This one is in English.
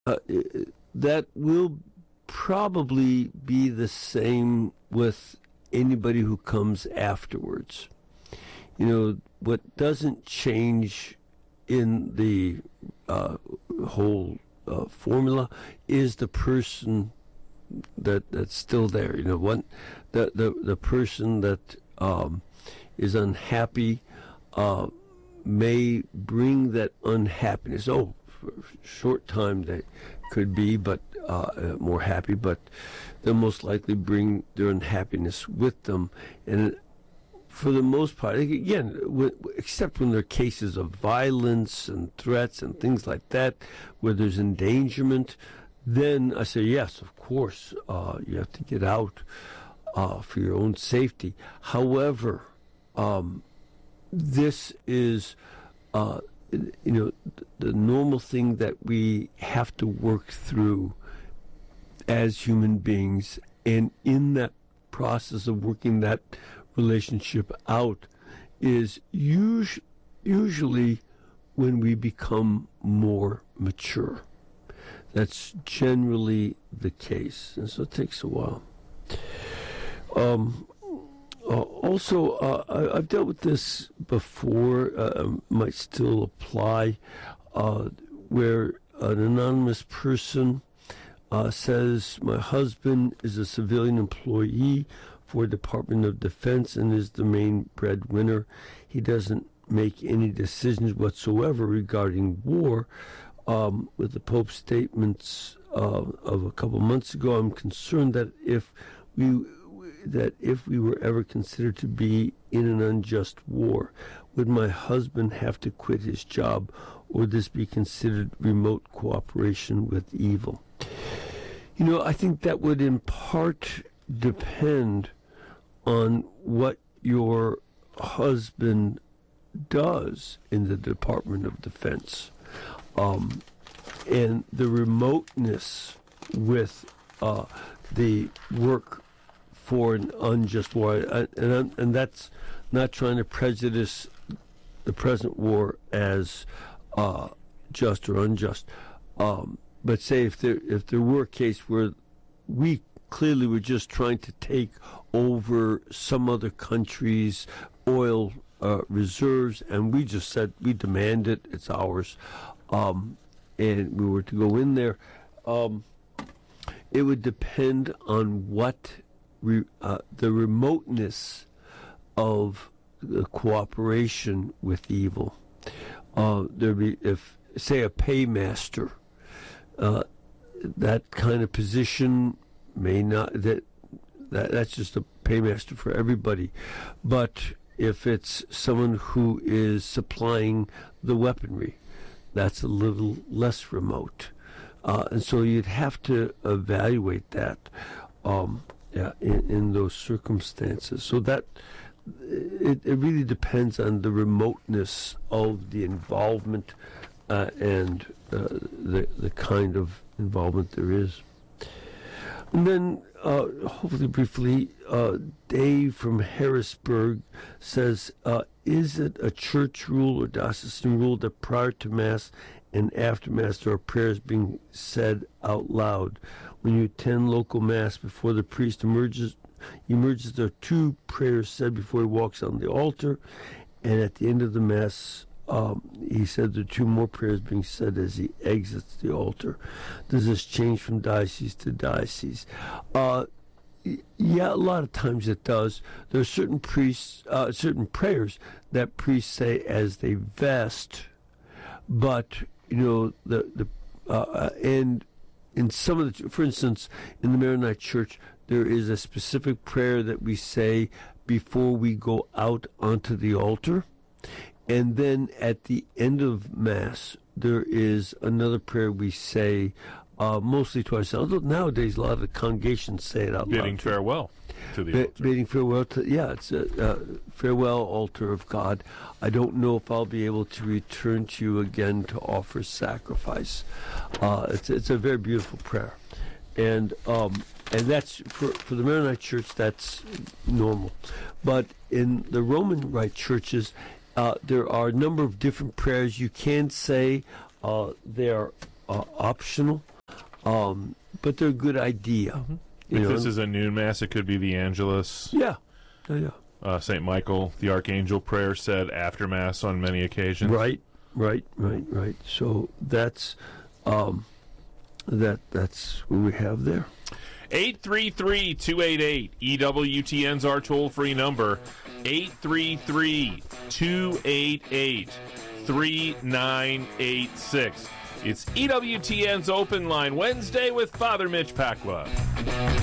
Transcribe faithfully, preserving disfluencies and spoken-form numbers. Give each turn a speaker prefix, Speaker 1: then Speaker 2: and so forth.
Speaker 1: uh, that will probably be the same with anybody who comes afterwards. You know, what doesn't change in the uh, whole uh, formula is the person that that's still there. You know, one the the the person that um, is unhappy uh, may bring that unhappiness. Oh, for a short time they could be, but uh, more happy, but they'll most likely bring their unhappiness with them. And for the most part, again, w- except when there are cases of violence and threats and things like that, where there's endangerment, then I say, yes, of course, uh, you have to get out uh, for your own safety. However, um, this is, uh, you know, the normal thing that we have to work through as human beings, and in that process of working that relationship out is us- usually when we become more mature. That's generally the case, and so it takes a while. Um, uh, also, uh, I, I've dealt with this before, uh, might still apply, uh, where an anonymous person Uh, says, my husband is a civilian employee for Department of Defense and is the main breadwinner. He doesn't make any decisions whatsoever regarding war. Um, with the Pope's statements uh, of a couple months ago, I'm concerned that if we that if we were ever considered to be in an unjust war, would my husband have to quit his job, or would this be considered remote cooperation with evil? You know, I think that would in part depend on what your husband does in the Department of Defense, um, and the remoteness with uh, the work for an unjust war. And, and, and that's not trying to prejudice the present war as uh, just or unjust. Um, But say if there if there were a case where we clearly were just trying to take over some other country's oil uh, reserves, and we just said we demand it, it's ours, um, and we were to go in there, um, it would depend on what re, uh, the remoteness of the cooperation with evil. Uh, there'd be, if say a paymaster. Uh, that kind of position may not, that, that that's just a paymaster for everybody. But if it's someone who is supplying the weaponry, that's a little less remote. Uh, and so you'd have to evaluate that um, yeah, in, in those circumstances. So that it, it really depends on the remoteness of the involvement uh, and Uh, the the kind of involvement there is. And then, uh, hopefully briefly, uh, Dave from Harrisburg says, uh, is it a church rule or diocesan rule that prior to Mass and after Mass there are prayers being said out loud? When you attend local Mass before the priest emerges, emerges there are two prayers said before he walks on the altar, and at the end of the Mass, Um, he said there are two more prayers being said as he exits the altar. Does this change from diocese to diocese? Uh, yeah, a lot of times it does. There are certain priests, uh, certain prayers that priests say as they vest, but you know the the uh, and in some of the, for instance, in the Maronite Church, there is a specific prayer that we say before we go out onto the altar. And then at the end of Mass, there is another prayer we say, uh, mostly to ourselves. Nowadays, a lot of the congregations say it out loud.
Speaker 2: Bidding farewell to the
Speaker 1: B-
Speaker 2: altar.
Speaker 1: Bidding farewell to, yeah, it's a uh, farewell altar of God. I don't know if I'll be able to return to you again to offer sacrifice. Uh, it's, it's a very beautiful prayer. And um, and that's, for, for the Maronite Church, that's normal. But in the Roman Rite churches, Uh, there are a number of different prayers you can say. Uh, they are uh, optional. Um, but they're a good idea.
Speaker 2: Mm-hmm.
Speaker 1: You
Speaker 2: if
Speaker 1: know?
Speaker 2: this is a noon mass, it could be the Angelus.
Speaker 1: Yeah. Oh, yeah.
Speaker 2: Uh, Saint Michael, the Archangel prayer said after Mass on many occasions.
Speaker 1: Right, right, right, right. So that's um, that. That's what we have there.
Speaker 2: eight three three, two eight eight, E W T N's our toll-free number. eight three three, two eight eight, three nine eight six. It's E W T N's Open Line Wednesday with Father Mitch Pacwa.